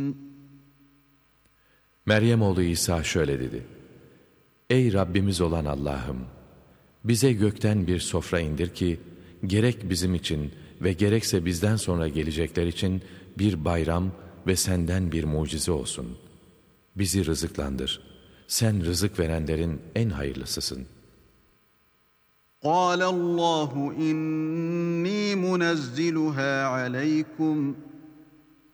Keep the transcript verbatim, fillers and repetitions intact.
Meryem oğlu İsa şöyle dedi: Ey Rabbimiz olan Allah'ım! Bize gökten bir sofra indir ki, gerek bizim için ve gerekse bizden sonra gelecekler için bir bayram ve senden bir mucize olsun. Bizi rızıklandır. Sen rızık verenlerin en hayırlısısın. قَالَ اللّٰهُ اِنِّي مُنَزِّلُهَا عَلَيْكُمْ